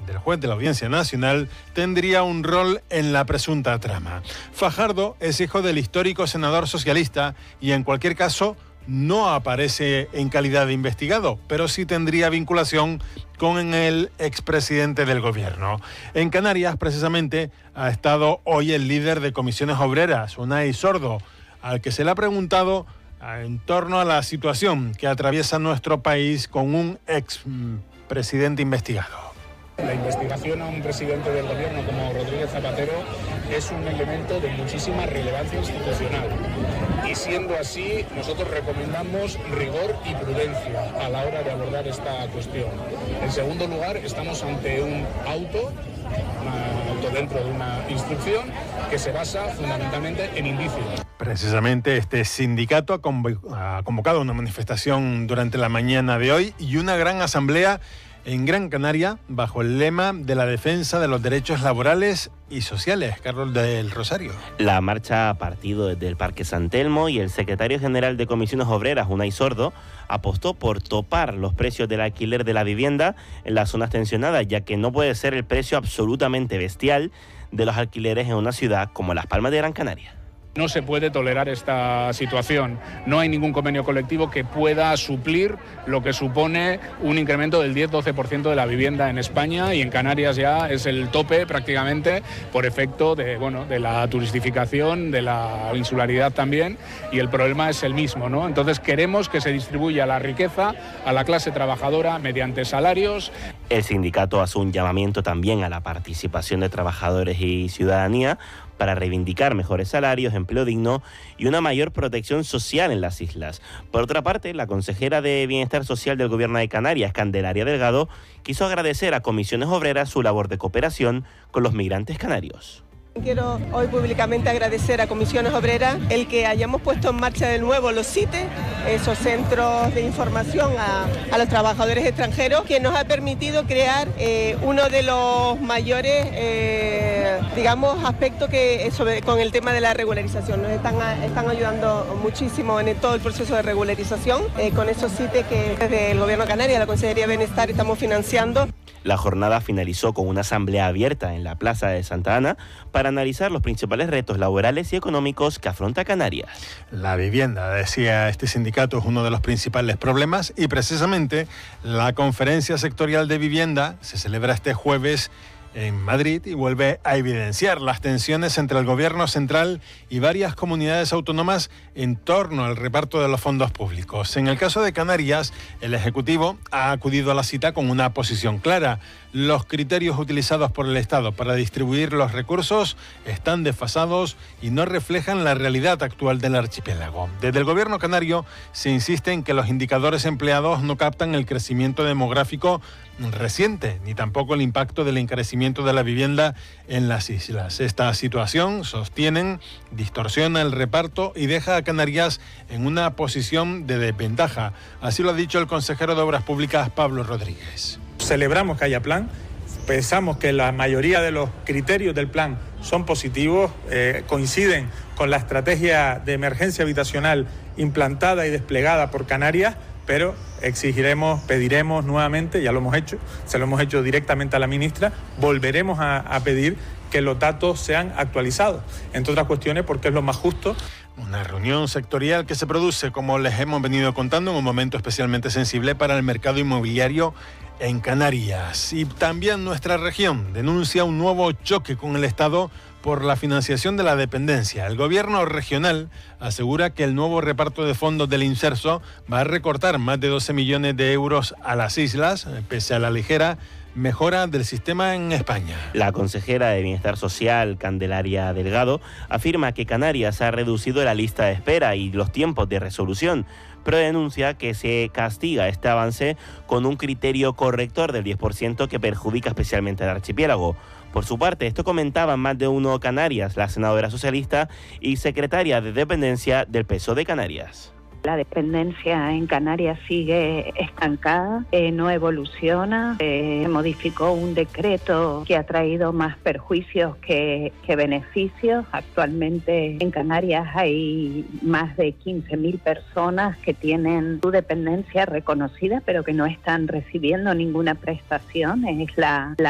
del juez de la Audiencia Nacional, tendría un rol en la presunta trama. Fajardo es hijo del histórico senador socialista y en cualquier caso no aparece en calidad de investigado, pero sí tendría vinculación con el expresidente del gobierno. En Canarias, precisamente, ha estado hoy el líder de Comisiones Obreras, Unai Sordo, al que se le ha preguntado en torno a la situación que atraviesa nuestro país con un expresidente investigado. La investigación a un presidente del gobierno como Rodríguez Zapatero es un elemento de muchísima relevancia institucional. Y siendo así, nosotros recomendamos rigor y prudencia a la hora de abordar esta cuestión. En segundo lugar, estamos ante un auto dentro de una instrucción que se basa fundamentalmente en indicios. Precisamente este sindicato ha convocado una manifestación durante la mañana de hoy y una gran asamblea en Gran Canaria bajo el lema de la defensa de los derechos laborales y sociales. Carlos del Rosario. La marcha ha partido desde el Parque San Telmo y el secretario general de Comisiones Obreras, Unai Sordo, apostó por topar los precios del alquiler de la vivienda en las zonas tensionadas, ya que no puede ser el precio absolutamente bestial de los alquileres en una ciudad como Las Palmas de Gran Canaria. No se puede tolerar esta situación. No hay ningún convenio colectivo que pueda suplir lo que supone un incremento del 10-12% de la vivienda en España, y en Canarias ya es el tope prácticamente por efecto de la turistificación, de la insularidad también, y el problema es el mismo, ¿no? Entonces queremos que se distribuya la riqueza a la clase trabajadora mediante salarios. El sindicato hace un llamamiento también a la participación de trabajadores y ciudadanía para reivindicar mejores salarios, empleo digno y una mayor protección social en las islas. Por otra parte, la consejera de Bienestar Social del Gobierno de Canarias, Candelaria Delgado, quiso agradecer a Comisiones Obreras su labor de cooperación con los migrantes canarios. Quiero hoy públicamente agradecer a Comisiones Obreras el que hayamos puesto en marcha de nuevo los CITES, esos centros de información a los trabajadores extranjeros, que nos ha permitido crear uno de los mayores, aspectos con el tema de la regularización. Nos están ayudando muchísimo en todo el proceso de regularización con esos CITES que desde el Gobierno de Canarias, la Consejería de Bienestar, estamos financiando. La jornada finalizó con una asamblea abierta en la Plaza de Santa Ana para analizar los principales retos laborales y económicos que afronta Canarias. La vivienda, decía este sindicato, es uno de los principales problemas y precisamente la conferencia sectorial de vivienda se celebra este jueves en Madrid y vuelve a evidenciar las tensiones entre el gobierno central y varias comunidades autónomas en torno al reparto de los fondos públicos. En el caso de Canarias, el Ejecutivo ha acudido a la cita con una posición clara. Los criterios utilizados por el Estado para distribuir los recursos están desfasados y no reflejan la realidad actual del archipiélago. Desde el gobierno canario se insiste en que los indicadores empleados no captan el crecimiento demográfico reciente, ni tampoco el impacto del encarecimiento de la vivienda en las islas. Esta situación, sostienen, distorsiona el reparto y deja a Canarias en una posición de desventaja. Así lo ha dicho el consejero de Obras Públicas, Pablo Rodríguez. Celebramos que haya plan, pensamos que la mayoría de los criterios del plan son positivos, coinciden con la estrategia de emergencia habitacional implantada y desplegada por Canarias, pero exigiremos, pediremos nuevamente, ya lo hemos hecho, se lo hemos hecho directamente a la ministra, volveremos a pedir que los datos sean actualizados, entre otras cuestiones porque es lo más justo. Una reunión sectorial que se produce, como les hemos venido contando, en un momento especialmente sensible para el mercado inmobiliario en Canarias. Y también nuestra región denuncia un nuevo choque con el Estado por la financiación de la dependencia. El gobierno regional asegura que el nuevo reparto de fondos del Inserso va a recortar más de 12 millones de euros a las islas, pese a la ligera mejora del sistema en España. La consejera de Bienestar Social, Candelaria Delgado, afirma que Canarias ha reducido la lista de espera y los tiempos de resolución, pero denuncia que se castiga este avance con un criterio corrector del 10% que perjudica especialmente al archipiélago. Por su parte, esto comentaba en Más de Uno Canarias la senadora socialista y secretaria de Dependencia del PSOE de Canarias. La dependencia en Canarias sigue estancada, no evoluciona. Se modificó un decreto que ha traído más perjuicios que beneficios. Actualmente en Canarias hay más de 15.000 personas que tienen su dependencia reconocida, pero que no están recibiendo ninguna prestación. Es la